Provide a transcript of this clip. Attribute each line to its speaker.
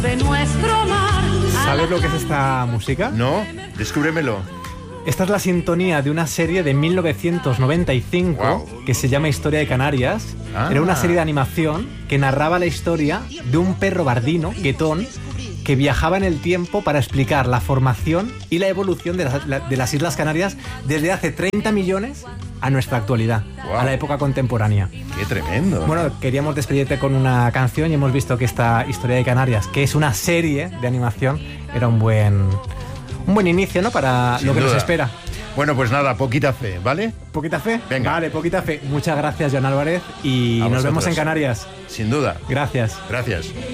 Speaker 1: de nuestro mar.
Speaker 2: ¿Sabes lo que es esta música?
Speaker 3: No, descúbremelo.
Speaker 2: Esta es la sintonía de una serie de 1995
Speaker 3: Wow.
Speaker 2: que se llama Historia de Canarias.
Speaker 3: Ah.
Speaker 2: Era una serie de animación que narraba la historia de un perro bardino, Guetón, que viajaba en el tiempo para explicar la formación y la evolución de las Islas Canarias desde hace 30 millones a nuestra actualidad,
Speaker 3: Wow.
Speaker 2: a la época contemporánea.
Speaker 3: Qué tremendo.
Speaker 2: Bueno, queríamos despedirte con una canción y hemos visto que esta Historia de Canarias, que es una serie de animación, era un buen inicio, ¿no? Para
Speaker 3: Sin
Speaker 2: lo que nos
Speaker 3: duda.
Speaker 2: espera.
Speaker 3: Bueno, pues nada, poquita fe, ¿vale?
Speaker 2: ¿Poquita fe?
Speaker 3: Venga.
Speaker 2: Vale, poquita fe. Muchas gracias, Joan Álvarez, y
Speaker 3: A
Speaker 2: nos vemos
Speaker 3: vosotros.
Speaker 2: en Canarias.
Speaker 3: Sin duda.
Speaker 2: Gracias.
Speaker 3: Gracias.